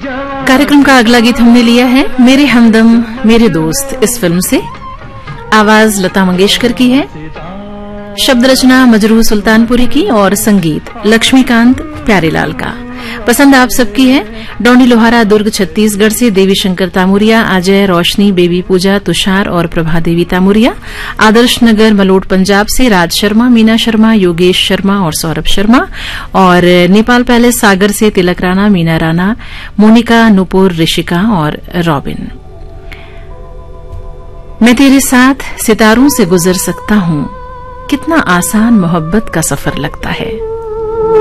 कार्यक्रम का अगला गीत हमने लिया है मेरे हमदम मेरे दोस्त इस फिल्म से। आवाज लता मंगेशकर की है, शब्द रचना मजरूह सुल्तानपुरी की और संगीत लक्ष्मीकांत प्यारेलाल का। पसंद आप सबकी है। डोंडी लोहारा दुर्ग छत्तीसगढ़ से देवी शंकर तामुरिया, अजय, रोशनी, बेबी पूजा, तुषार और प्रभा देवी तामुरिया। आदर्श नगर मलोट पंजाब से राज शर्मा, मीना शर्मा, योगेश शर्मा और सौरभ शर्मा। और नेपाल पैलेस सागर से तिलक राणा, मीना राणा, मोनिका, नुपुर, ऋषिका और रॉबिन। मैं तेरे साथ सितारों से गुजर सकता हूं, कितना आसान मोहब्बत का सफर लगता है।